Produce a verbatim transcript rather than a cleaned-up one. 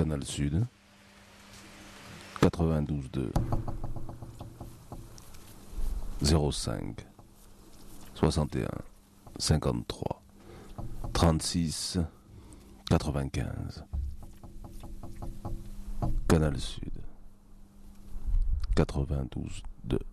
Canal Sud, quatre-vingt-douze deux, zéro cinq, soixante et un, cinquante-trois, trente-six, quatre-vingt-quinze. Canal Sud, quatre-vingt-douze deux.